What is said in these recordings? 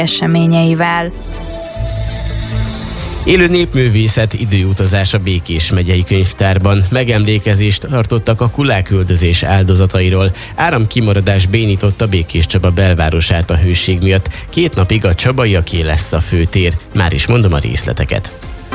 eseményeivel. Élő népművészet időutazás a Békés megyei könyvtárban. Megemlékezést tartottak a kuláküldözés áldozatairól. Áramkimaradás bénította Békés Csaba belvárosát a hőség miatt. 2 napig a csabaiaké lesz a főtér. Már is mondom a részleteket.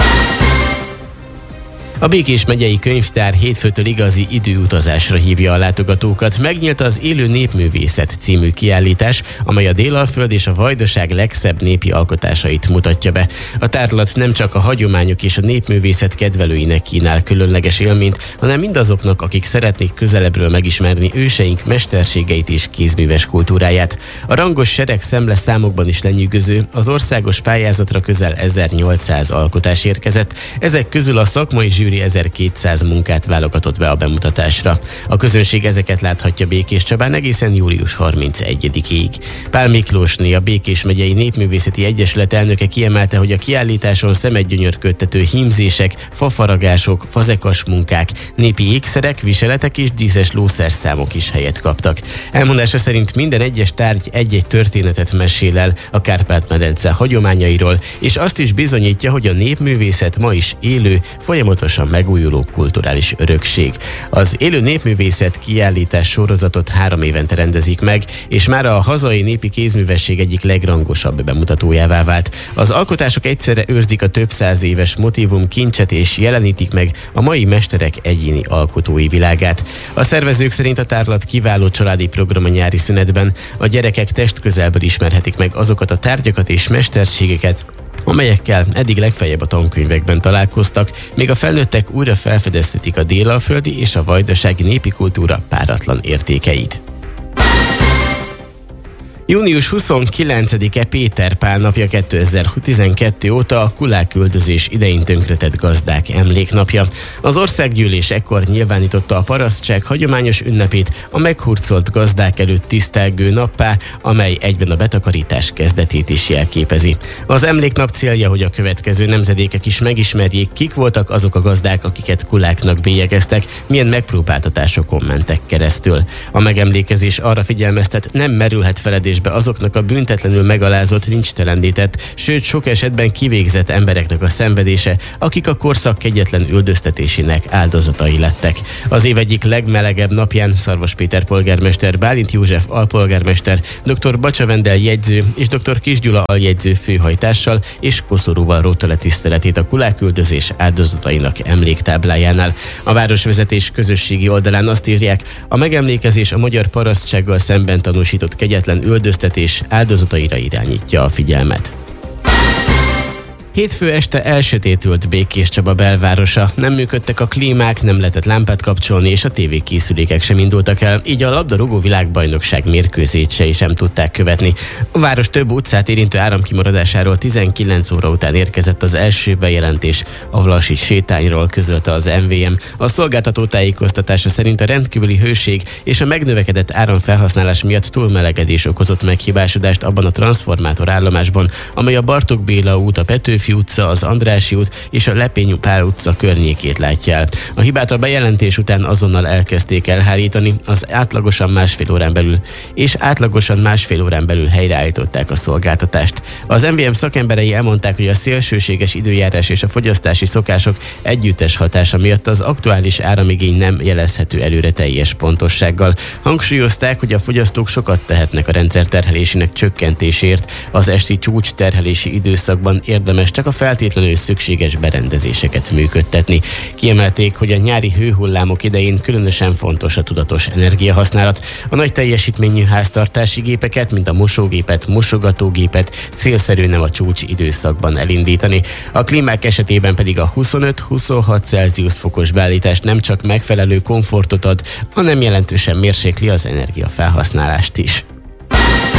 A Békés megyei könyvtár hétfőtől igazi időutazásra hívja a látogatókat. Megnyílt az Élő népművészet című kiállítás, amely a Délalföld és a Vajdaság legszebb népi alkotásait mutatja be. A tárlat nem csak a hagyományok és a népművészet kedvelőinek kínál különleges élményt, hanem mindazoknak, akik szeretnék közelebbről megismerni őseink mesterségeit és kézműves kultúráját. A rangos sereg szemleszámokban is lenyűgöző, az országos pályázatra közel 1800 alkotás érkezett, ezek közül a szakmai zsűri 1200 munkát válogatott be a bemutatásra. A közönség ezeket láthatja Békés Csabán egészen július 31-ig. Pál Miklósné, a Békés megyei Népművészeti Egyesület elnöke kiemelte, hogy a kiállításon szemedgyönyörködtető hímzések, fafaragások, fazekas munkák, népi ékszerek, viseletek és díszes lószerszámok is helyet kaptak. Elmondása szerint minden egyes tárgy egy-egy történetet mesél el a Kárpát-medence hagyományairól, és azt is bizonyítja, hogy a népművészet ma is élő, folyamatosan megújuló kulturális örökség. Az Élő népművészet kiállítás sorozatot 3 évente rendezik meg, és már a hazai népi kézművesség egyik legrangosabb bemutatójává vált. Az alkotások egyszerre őrzik a több száz éves motívum kincset és jelenítik meg a mai mesterek egyéni alkotói világát. A szervezők szerint a tárlat kiváló családi program a nyári szünetben. A gyerekek testközelből ismerhetik meg azokat a tárgyakat és mesterségeket, amelyekkel eddig legfeljebb a tankönyvekben találkoztak, míg a felnőttek újra felfedezhetik a délalföldi és a vajdasági népi kultúra páratlan értékeit. Június 29-e Péter Pál napja. 2012 óta a kuláküldözés idején tönkretett gazdák emléknapja. Az országgyűlés ekkor nyilvánította a parasztság hagyományos ünnepét a meghurcolt gazdák előtt tisztelgő nappá, amely egyben a betakarítás kezdetét is jelképezi. Az emléknap célja, hogy a következő nemzedékek is megismerjék, kik voltak azok a gazdák, akiket kuláknak bélyegeztek, milyen megpróbáltatásokon mentek keresztül. A megemlékezés arra figyelmeztet, nem merülhet feledés azoknak a büntetlenül megalázott, nincstelendített, sőt sok esetben kivégzett embereknek a szenvedése, akik a korszak kegyetlen üldöztetésének áldozatai lettek. Az év egyik legmelegebb napján Szarvas Péter polgármester, Bálint József alpolgármester, dr. Bacsa Vendel jegyző és dr. Kis Gyula aljegyző főhajtással és koszorúval rótta le tiszteletét a kuláküldözés áldozatainak emléktáblájánál. A városvezetés közösségi oldalán azt írják, a megemlékezés a magyar parasztsággal szemben tanúsított kegyetlen üldöztetés áldozataira irányítja a figyelmet. Hétfő este elsötétült Békés Csaba belvárosa. Nem működtek a klímák, nem lehetett lámpát kapcsolni, és a tévékészülékek sem indultak el, így a labdarúgó világbajnokság mérkőzései sem tudták követni. A város több utcát érintő áramkimaradásáról 19 óra után érkezett az első bejelentés. A Vlasi sétányról közölte az MVM. A szolgáltató tájékoztatása szerint a rendkívüli hőség és a megnövekedett áramfelhasználás miatt túlmelegedés okozott meghibásodást abban a transformátor állomásban, amely a Bartók Béla út, a Petőfi utca, az Andrássy út és a Lepény Pál utca környékét látja el. A hibát a bejelentés után azonnal elkezdték elhárítani, átlagosan másfél órán belül helyreállították a szolgáltatást. Az MVM szakemberei elmondták, hogy a szélsőséges időjárás és a fogyasztási szokások együttes hatása miatt az aktuális áramigény nem jelezhető előre teljes pontossággal. Hangsúlyozták, hogy a fogyasztók sokat tehetnek a rendszer terhelésének csökkentésért. Az esti csúcs terhelési időszakban érdemes csak a feltétlenül szükséges berendezéseket működtetni. Kiemelték, hogy a nyári hőhullámok idején különösen fontos a tudatos energiahasználat. A nagy teljesítményű háztartási gépeket, mint a mosógépet, mosogatógépet célszerű nem a csúcs időszakban elindítani. A klímák esetében pedig a 25-26 Celsius fokos beállítás nem csak megfelelő komfortot ad, hanem jelentősen mérsékli az energiafelhasználást is.